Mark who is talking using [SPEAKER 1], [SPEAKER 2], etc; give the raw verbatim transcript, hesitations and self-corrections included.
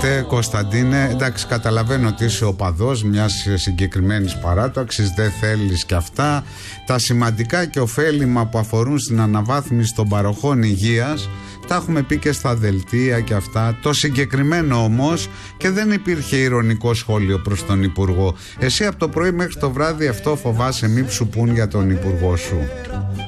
[SPEAKER 1] Αγαπητέ Κωνσταντίνε, εντάξει, καταλαβαίνω ότι είσαι οπαδός μιας συγκεκριμένης παράταξης, δεν θέλεις και αυτά. Τα σημαντικά και ωφέλιμα που αφορούν στην αναβάθμιση των παροχών υγείας τα έχουμε πει και στα δελτία και αυτά. Το συγκεκριμένο όμως, και δεν υπήρχε ειρωνικό σχόλιο προς τον Υπουργό. Εσύ από το πρωί μέχρι το βράδυ αυτό φοβάσαι, μη σου πουν για τον Υπουργό σου?